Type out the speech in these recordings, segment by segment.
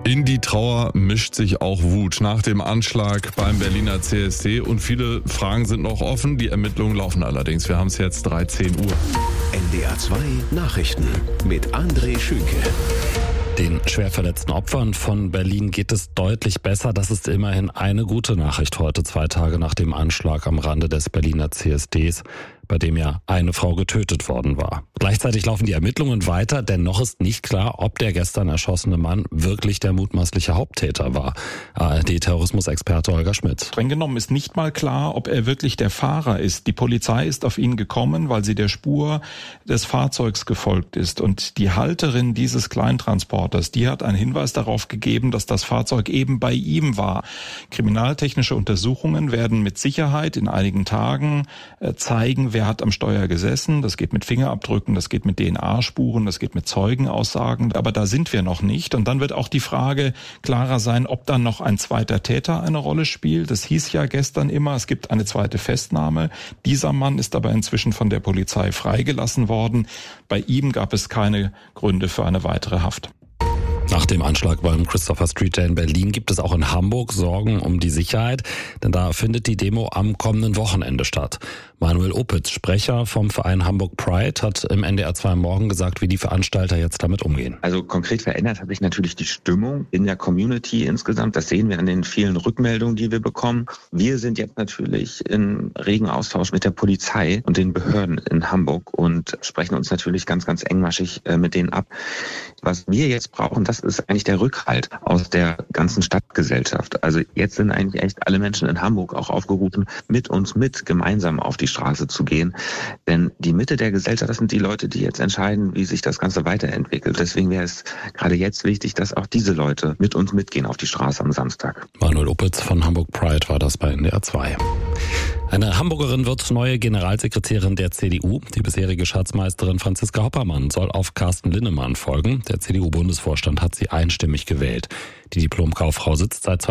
In die Trauer mischt sich auch Wut nach dem Anschlag beim Berliner CSD und viele Fragen sind noch offen. Die Ermittlungen laufen allerdings. Wir haben es jetzt 13 Uhr. NDR 2 Nachrichten mit André Schünke. Den schwer verletzten Opfern von Berlin geht es deutlich besser. Das ist immerhin eine gute Nachricht heute, 2 Tage nach dem Anschlag am Rande des Berliner CSDs, bei dem ja eine Frau getötet worden war. Gleichzeitig laufen die Ermittlungen weiter, denn noch ist nicht klar, ob der gestern erschossene Mann wirklich der mutmaßliche Haupttäter war. ARD-Terrorismusexperte Holger Schmidt. Streng genommen ist nicht mal klar, ob er wirklich der Fahrer ist. Die Polizei ist auf ihn gekommen, weil sie der Spur des Fahrzeugs gefolgt ist. Und die Halterin dieses Kleintransporters, die hat einen Hinweis darauf gegeben, dass das Fahrzeug eben bei ihm war. Kriminaltechnische Untersuchungen werden mit Sicherheit in einigen Tagen zeigen, wer hat am Steuer gesessen. Das geht mit Fingerabdrücken, das geht mit DNA-Spuren, das geht mit Zeugenaussagen. Aber da sind wir noch nicht. Und dann wird auch die Frage klarer sein, ob dann noch ein zweiter Täter eine Rolle spielt. Das hieß ja gestern immer, es gibt eine zweite Festnahme. Dieser Mann ist aber inzwischen von der Polizei freigelassen worden. Bei ihm gab es keine Gründe für eine weitere Haft. Nach dem Anschlag beim Christopher Street Day in Berlin gibt es auch in Hamburg Sorgen um die Sicherheit, denn da findet die Demo am kommenden Wochenende statt. Manuel Opitz, Sprecher vom Verein Hamburg Pride, hat im NDR 2 Morgen gesagt, wie die Veranstalter jetzt damit umgehen. Also konkret verändert hat sich natürlich die Stimmung in der Community insgesamt. Das sehen wir an den vielen Rückmeldungen, die wir bekommen. Wir sind jetzt natürlich in regen Austausch mit der Polizei und den Behörden in Hamburg und sprechen uns natürlich ganz, ganz engmaschig mit denen ab. Was wir jetzt brauchen, das ist eigentlich der Rückhalt aus der ganzen Stadtgesellschaft. Also jetzt sind eigentlich echt alle Menschen in Hamburg auch aufgerufen, mit uns gemeinsam auf die Straße zu gehen. Denn die Mitte der Gesellschaft, das sind die Leute, die jetzt entscheiden, wie sich das Ganze weiterentwickelt. Deswegen wäre es gerade jetzt wichtig, dass auch diese Leute mit uns mitgehen auf die Straße am Samstag. Manuel Opitz von Hamburg Pride war das bei NDR 2. Eine Hamburgerin wird neue Generalsekretärin der CDU. Die bisherige Schatzmeisterin Franziska Hoppermann soll auf Carsten Linnemann folgen. Der CDU-Bundesvorstand hat sie einstimmig gewählt. Die Diplomkauffrau sitzt seit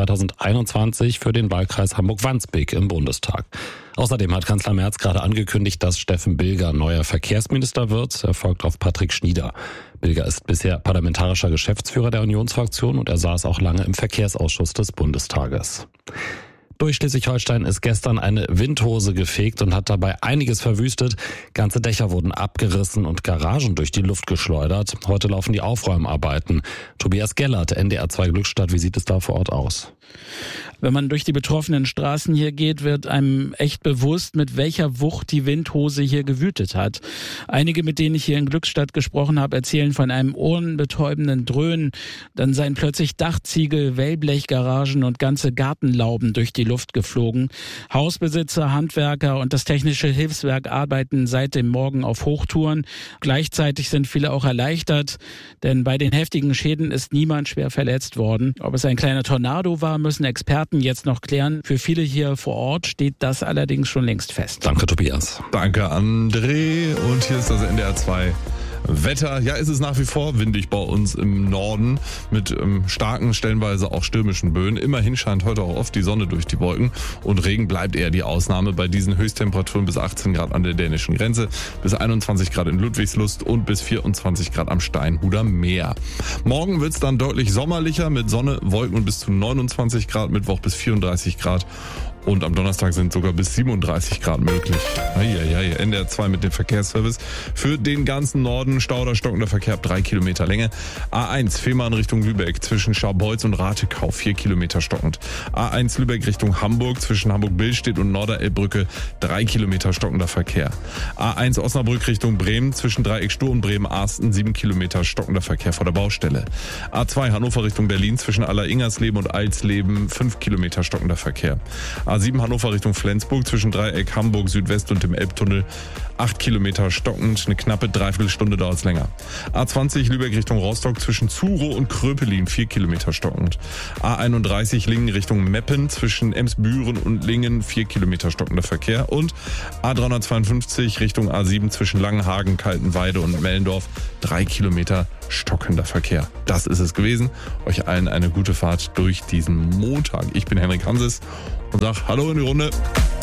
2021 für den Wahlkreis Hamburg-Wandsbek im Bundestag. Außerdem hat Kanzler Merz gerade angekündigt, dass Steffen Bilger neuer Verkehrsminister wird. Er folgt auf Patrick Schnieder. Bilger ist bisher parlamentarischer Geschäftsführer der Unionsfraktion und er saß auch lange im Verkehrsausschuss des Bundestages. Durch Schleswig-Holstein ist gestern eine Windhose gefegt und hat dabei einiges verwüstet. Ganze Dächer wurden abgerissen und Garagen durch die Luft geschleudert. Heute laufen die Aufräumarbeiten. Tobias Gellert, NDR 2 Glückstadt, wie sieht es da vor Ort aus? Wenn man durch die betroffenen Straßen hier geht, wird einem echt bewusst, mit welcher Wucht die Windhose hier gewütet hat. Einige, mit denen ich hier in Glückstadt gesprochen habe, erzählen von einem ohrenbetäubenden Dröhnen. Dann seien plötzlich Dachziegel, Wellblechgaragen und ganze Gartenlauben durch die Luft geflogen. Hausbesitzer, Handwerker und das technische Hilfswerk arbeiten seit dem Morgen auf Hochtouren. Gleichzeitig sind viele auch erleichtert, denn bei den heftigen Schäden ist niemand schwer verletzt worden. Ob es ein kleiner Tornado war, müssen Experten jetzt noch klären. Für viele hier vor Ort steht das allerdings schon längst fest. Danke, Tobias. Danke, André. Und hier ist das NDR 2 Wetter. Ja, ist es nach wie vor windig bei uns im Norden mit starken, stellenweise auch stürmischen Böen. Immerhin scheint heute auch oft die Sonne durch die Wolken und Regen bleibt eher die Ausnahme bei diesen Höchsttemperaturen bis 18 Grad an der dänischen Grenze, bis 21 Grad in Ludwigslust und bis 24 Grad am Steinhuder Meer. Morgen wird es dann deutlich sommerlicher mit Sonne, Wolken und bis zu 29 Grad, Mittwoch bis 34 Grad. Und am Donnerstag sind sogar bis 37 Grad möglich. NDR 2 mit dem Verkehrsservice. Für den ganzen Norden Stau oder stockender Verkehr ab 3 Kilometer Länge. A1 Fehmarn Richtung Lübeck zwischen Scharbeutz und Ratekau 4 Kilometer stockend. A1 Lübeck Richtung Hamburg zwischen Hamburg-Billstedt und Norderelbbrücke 3 Kilometer stockender Verkehr. A1 Osnabrück Richtung Bremen zwischen Dreieck Stur und Bremen-Arsten 7 Kilometer stockender Verkehr vor der Baustelle. A2 Hannover Richtung Berlin zwischen Aller-Ingersleben und Alsleben 5 Kilometer stockender Verkehr. A7 Hannover Richtung Flensburg zwischen Dreieck Hamburg Südwest und dem Elbtunnel 8 Kilometer stockend, eine knappe Dreiviertelstunde dauert es länger. A20 Lübeck Richtung Rostock zwischen Zuro und Kröpelin 4 Kilometer stockend. A31 Lingen Richtung Meppen zwischen Emsbüren und Lingen 4 Kilometer stockender Verkehr und A352 Richtung A7 zwischen Langenhagen, Kaltenweide und Mellendorf 3 Kilometer stockender Verkehr. Das ist es gewesen. Euch allen eine gute Fahrt durch diesen Montag. Ich bin Henrik Hanses und sag Hallo in die Runde.